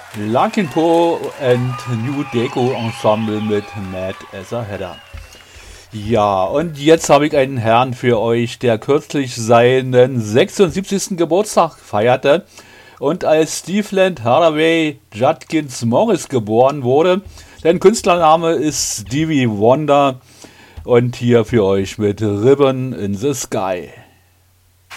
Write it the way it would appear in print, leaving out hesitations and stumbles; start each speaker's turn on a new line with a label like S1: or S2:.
S1: Larkin Poe and New Deco Ensemble mit Mad as a Header. Ja, und jetzt habe ich einen Herrn für euch, der kürzlich seinen 76. Geburtstag feierte und als Steve Hathaway Judkins Morris geboren wurde. Sein Künstlername ist Stevie Wonder und hier für euch mit Ribbon in the Sky.